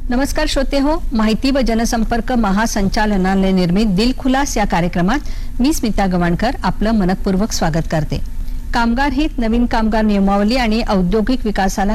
नमस्कार श्रोते हो, माहिती व जनसंपर्क महासंचालनालय निर्मित दिलखुलास या कार्यक्रमात मी स्मिता गवाणकर आपलं मनपूर्वक स्वागत करते। कामगार हित, नवीन कामगार नियमावली आणि औद्योगिक विकासाला